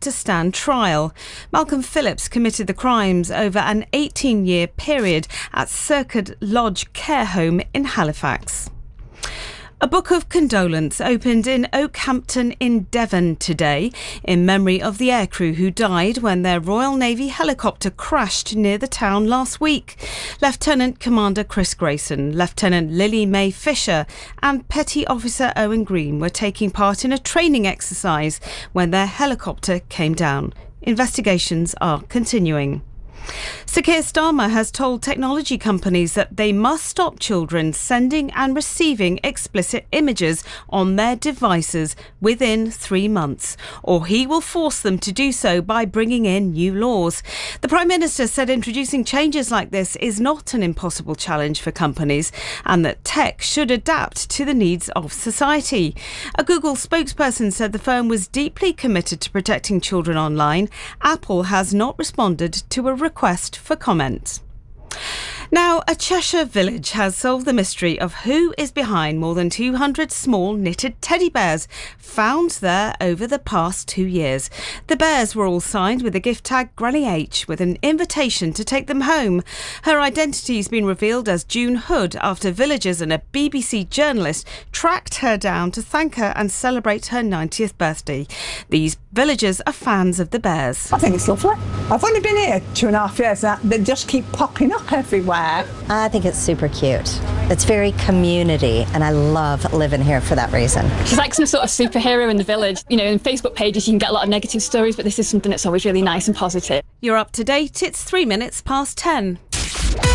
to stand trial. Malcolm Phillips committed the crimes over an 18-year period at Circuit Lodge Care Home in Halifax. A book of condolence opened in Oakhampton in Devon today in memory of the aircrew who died when their Royal Navy helicopter crashed near the town last week. Lieutenant Commander Chris Grayson, Lieutenant Lily Mae Fisher and Petty Officer Owen Green were taking part in a training exercise when their helicopter came down. Investigations are continuing. Sir Keir Starmer has told technology companies that they must stop children sending and receiving explicit images on their devices within 3 months, or he will force them to do so by bringing in new laws. The Prime Minister said introducing changes like this is not an impossible challenge for companies and that tech should adapt to the needs of society. A Google spokesperson said the firm was deeply committed to protecting children online. Apple has not responded to a request for comment. Now, a Cheshire village has solved the mystery of who is behind more than 200 small knitted teddy bears found there over the past 2 years. The bears were all signed with the gift tag Granny H with an invitation to take them home. Her identity has been revealed as June Hood after villagers and a BBC journalist tracked her down to thank her and celebrate her 90th birthday. These villagers are fans of the bears. I think it's lovely. I've only been here 2.5 years now. They just keep popping up everywhere. I think it's super cute. It's very community and I love living here for that reason. She's like some sort of superhero in the village. You know, in Facebook pages you can get a lot of negative stories, but this is something that's always really nice and positive. You're up to date. It's 3 minutes past 10.